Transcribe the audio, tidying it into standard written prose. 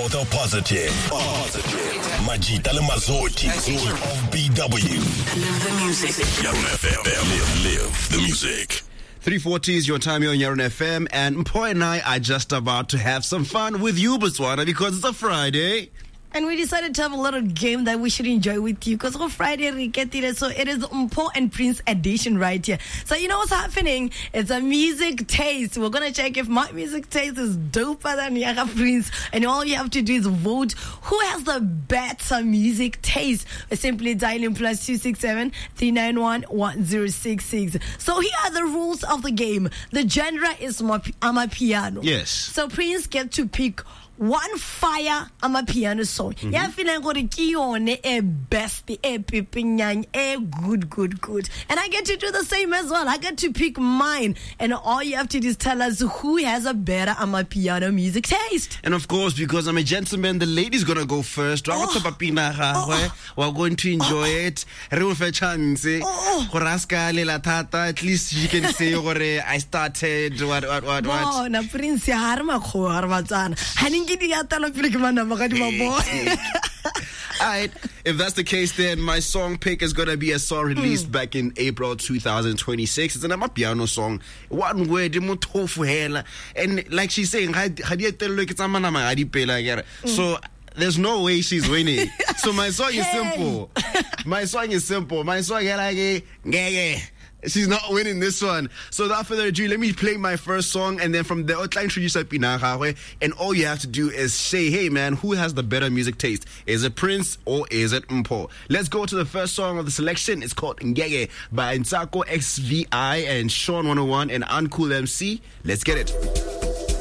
Both are positive. Majita le Mazoti of BW. Live the music. Yarun FM. Live the music. 3:40 is your time here on Yarun FM, and Mpho and I are just about to have some fun with you, Botswana, because it's a Friday. And we decided to have a little game that we should enjoy with you because on Friday we get it. So it is the Mpho and Prince edition right here. So you know what's happening? It's a music taste. We're gonna check if my music taste is doper than Yaga Prince. And all you have to do is vote who has the better music taste. Simply dialing +267 391 1066. So here are the rules of the game. The genre is amapiano. Yes. So Prince gets to pick one fire amapiano song. Yeah, feeling gore ke yone e best, e pipinyang, e good. And I get to do the same as well. I get to pick mine. And all you have to do is tell us who has a better amapiano music taste. And of course, because I'm a gentleman, the lady's gonna go first. We're going to enjoy it. At least she can say, I started, what. Oh, na Prince ya harma kho harbatsana. Alright, if that's the case, then my song pick is gonna be a song released back in April 2026. It's an amapiano song. One word, and like she's saying, so there's no way she's winning. So my song is simple. My song is she's not winning this one. So without further ado, let me play my first song, and then from there I'll introduce Pinagahwe, and all you have to do is say, hey man, who has the better music taste? Is it Prince or is it Mpho? Let's go to the first song of the selection. It's called Ngege by Nsako XVI and Sean 101 and Uncool MC. Let's get it.